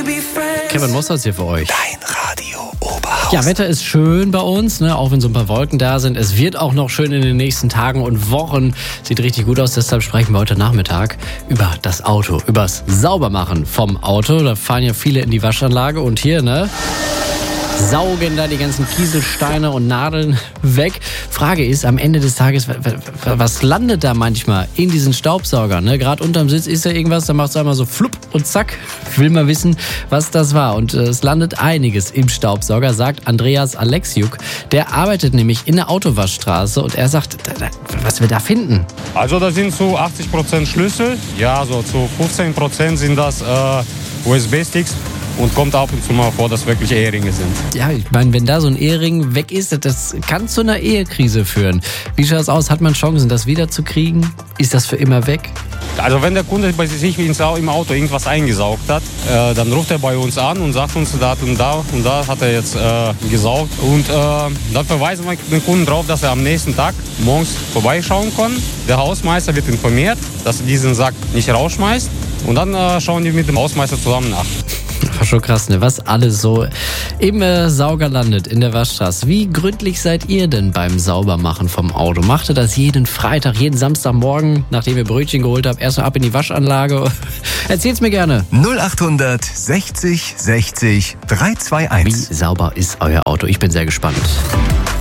Kevin Mostert hier für euch. Dein Radio Oberhausen. Ja, Wetter ist schön bei uns, ne? Auch wenn so ein paar Wolken da sind. Es wird auch noch schön in den nächsten Tagen und Wochen. Sieht richtig gut aus, deshalb sprechen wir heute Nachmittag über das Auto, übers Saubermachen vom Auto. Da fahren ja viele in die Waschanlage und hier, ne? Saugen da die ganzen Kieselsteine und Nadeln weg. Frage ist, am Ende des Tages, was landet da manchmal in diesen Staubsaugern? Ne? Gerade unterm Sitz ist ja irgendwas, da macht es einmal so flupp und zack. Ich will mal wissen, was das war. Und es landet einiges im Staubsauger, sagt Andreas Alexiuk. Der arbeitet nämlich in der Autowaschstraße und er sagt, was wir da finden. Also da sind zu 80% Schlüssel, ja, so zu 15% sind das USB-Sticks. Und kommt ab und zu mal vor, dass wirklich Eheringe sind. Ja, ich meine, wenn da so ein Ehering weg ist, das kann zu einer Ehekrise führen. Wie schaut es aus? Hat man Chancen, das wiederzukriegen? Ist das für immer weg? Also wenn der Kunde bei sich im Auto irgendwas eingesaugt hat, dann ruft er bei uns an und sagt uns, da und da hat er jetzt gesaugt. Und dann verweisen wir den Kunden darauf, dass er am nächsten Tag morgens vorbeischauen kann. Der Hausmeister wird informiert, dass er diesen Sack nicht rausschmeißt. Und dann schauen die mit dem Hausmeister zusammen nach. War schon krass, ne? Was alles so im Sauger landet in der Waschstraße. Wie gründlich seid ihr denn beim Saubermachen vom Auto? Macht ihr das jeden Freitag, jeden Samstagmorgen, nachdem ihr Brötchen geholt habt, erstmal ab in die Waschanlage? Erzählt's mir gerne. 0800 60 60 321. Wie sauber ist euer Auto? Ich bin sehr gespannt.